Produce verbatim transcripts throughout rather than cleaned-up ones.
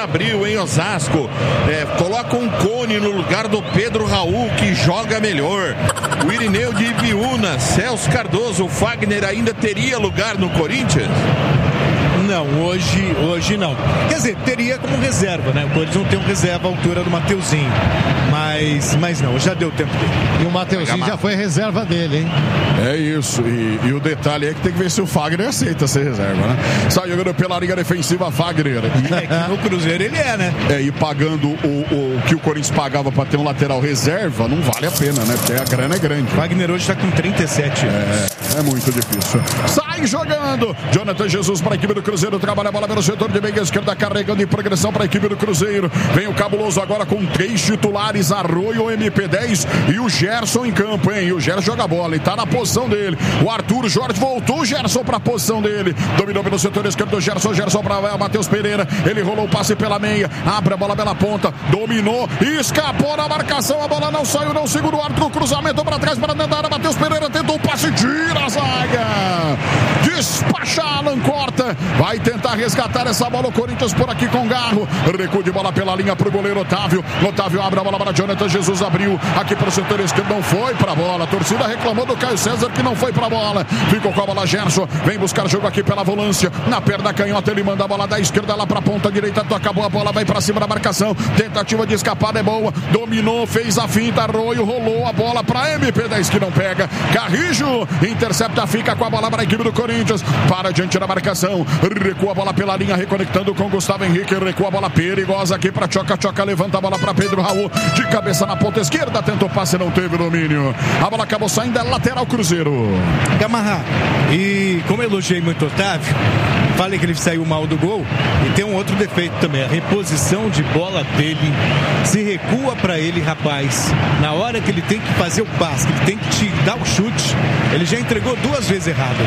Abril, em Osasco. É, coloca um Cone no lugar do Pedro Raul, que joga melhor. O Irineu de Ibiúna, Celso Cardoso, o Fagner ainda teria lugar no Corinthians? Não, hoje, hoje não. Quer dizer, teria como reserva, né? O Corinthians não tem um reserva à altura do Mateuzinho. Mas, mas não, já deu tempo dele. E o Mateuzinho já foi reserva dele, hein? É isso. E, e o detalhe é que tem que ver se o Fagner aceita ser reserva, né? Sai jogando pela linha defensiva, Fagner. E, é que no Cruzeiro ele é, né? É, e pagando o, o que o Corinthians pagava pra ter um lateral reserva, não vale a pena, né? Porque a grana é grande. Fagner hoje tá com trinta e sete anos. É, é muito difícil. Sai jogando. Jonathan Jesus para a equipe do Cruzeiro. Trabalha a bola pelo setor de meia esquerda, carregando em progressão para a equipe do Cruzeiro. Vem o Cabuloso agora com três titulares: Arroio, M P dez e o Gerson em campo, hein? E o Gerson joga a bola e tá na posição dele. O Arthur Jorge voltou, o Gerson para a posição dele. Dominou pelo setor esquerdo, Gerson, Gerson para Matheus Pereira. Ele rolou o passe pela meia, abre a bola pela ponta, dominou, escapou na marcação, a bola não saiu, não segura o Arthur, cruzamento para trás, para dentro da área, Matheus Pereira tentou o passe, tira a zaga. Despacha Alan Corta, vai tentar resgatar essa bola o Corinthians por aqui com Garro, recuo de bola pela linha pro goleiro Otávio, Otávio abre a bola para Jonathan Jesus, abriu aqui pro setor esquerdo, não foi pra bola, a torcida reclamou do Caio César que não foi pra bola, ficou com a bola Gerson, vem buscar jogo aqui pela volância, na perna canhota ele manda a bola da esquerda lá pra ponta direita, toca a boa bola, vai pra cima da marcação, tentativa de escapada é boa, dominou, fez a finta, Arroio, rolou a bola pra M P dez que não pega, Carrijo intercepta, fica com a bola para a equipe do Corinthians, para diante da marcação, recua a bola pela linha, reconectando com Gustavo Henrique, recua a bola perigosa aqui para Tchoca, Tchoca levanta a bola para Pedro Raul, de cabeça na ponta esquerda, tentou passe, não teve domínio, a bola acabou saindo, é lateral Cruzeiro. Gamarra, e como eu elogiei muito o Otávio, falei que ele saiu mal do gol, e tem um outro defeito também, a reposição de bola dele, se recua para ele, rapaz, na hora que ele tem que fazer o passe, que ele tem que te dar o chute, ele já entregou duas vezes errado.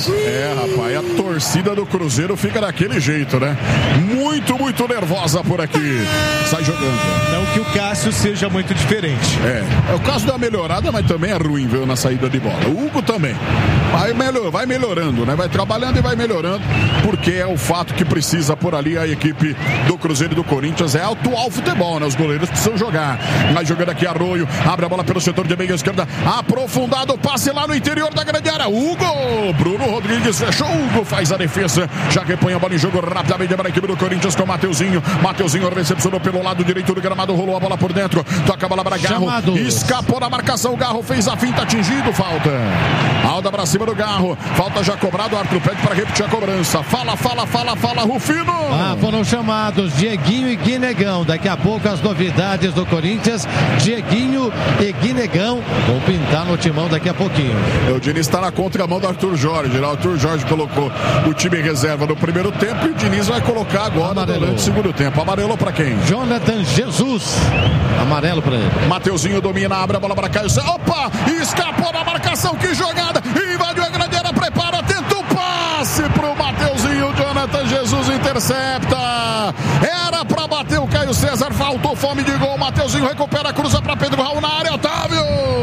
É, rapaz, a torcida do Cruzeiro fica daquele jeito, né? Muito, muito nervosa por aqui. Sai jogando. Não que o Cássio seja muito diferente. É, é o caso da melhorada, mas também é ruim, viu, na saída de bola. O Hugo também. Vai, melhor, vai melhorando, né? Vai trabalhando e vai melhorando, porque é o fato que precisa por ali a equipe do Cruzeiro e do Corinthians. É atual futebol, né? Os goleiros precisam jogar. Vai jogando aqui Arroio, abre a bola pelo setor de meia esquerda, aprofundado, passe lá no interior da grande área. Hugo! Bruno Rodrigues fechou, Hugo faz a defesa, já repõe a bola em jogo rapidamente para a equipe do Corinthians com o Mateuzinho. Mateuzinho recepcionou pelo lado direito do gramado, rolou a bola por dentro, toca a bola para Garro, Chamados. Escapou da marcação, Garro fez a finta, atingido, falta. Alda para cima do Garro, falta já cobrado, o Arthur pede para repetir a cobrança. Fala, fala, fala, fala, Rufino! Ah, foram chamados Dieguinho e Guinegão. Daqui a pouco as novidades do Corinthians, Dieguinho e Guinegão vão pintar no timão daqui a pouquinho. O Diniz está na contramão do Arthur Jorge. O Arthur Jorge colocou o time em reserva no primeiro tempo e o Diniz vai colocar agora durante o segundo tempo. Amarelo para quem? Jonathan Jesus. Amarelo para ele. Mateuzinho domina, abre a bola para Caio. Opa! Escapou da marcação, que jogada! Invadiu a grande área, prepara, tenta o passe pro Mateuzinho. Jonathan Jesus intercepta. Era para bater o Caio César, faltou fome de gol. Mateuzinho recupera, cruza para Pedro Raul na área. Otávio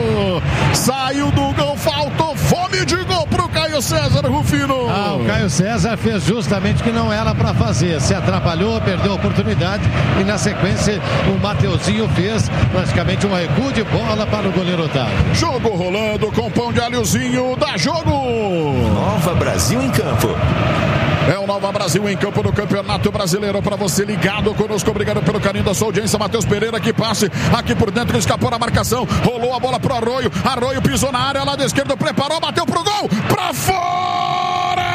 saiu do gol, faltou fome de gol pro Caio César, Rufino. Ah, o Caio César fez justamente o que não era para fazer, se atrapalhou, perdeu a oportunidade e na sequência o Mateuzinho fez praticamente um recuo de bola para o goleiro Otávio. Jogo rolando com pão de alhozinho, dá jogo. Nova Brasil em campo. É o Nova Brasil em campo no Campeonato Brasileiro. Para você ligado conosco, obrigado pelo carinho da sua audiência. Matheus Pereira que passe aqui por dentro, escapou na marcação, rolou a bola pro Arroio, Arroio pisou na área, lado esquerdo, preparou, bateu pro gol, pra fora!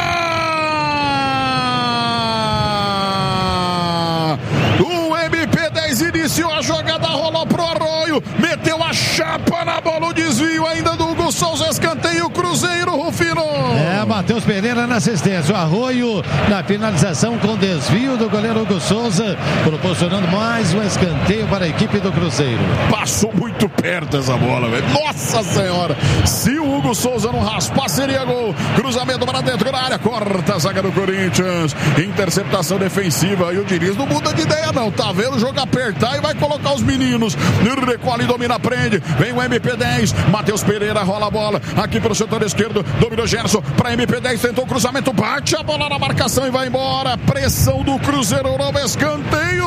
O M P dez iniciou a jogada, rolou pro Arroio, meteu a chapa na bola, o desvio ainda do Hugo Souza, escanteio Cruzeiro, Rufino. É, Matheus Pereira na assistência, o Arroio na finalização com desvio do goleiro Hugo Souza, proporcionando mais um escanteio para a equipe do Cruzeiro. Passou muito perto essa bola, velho. Nossa Senhora! Se o Hugo Souza não raspar, seria gol. Cruzamento para dentro da área, corta a zaga do Corinthians. Interceptação defensiva. E o Diniz não muda de ideia, não. Tá vendo o jogo apertar e vai colocar os meninos. Recolhe, domina, prende. Vem o M P dez. Matheus Pereira rola a bola aqui pelo setor esquerdo. Dominou Gerson para M P dez. Tentou o cruzamento, bate a bola na marcação e vai embora. Pressão do Cruzeiro, novo escanteio.